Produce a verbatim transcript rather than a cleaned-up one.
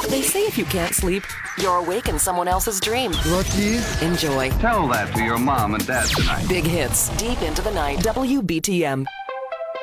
They say if you can't sleep, you're awake in someone else's dream. Lucky. Enjoy. Tell that to your mom and dad tonight. Big hits, deep into the night. W B T M.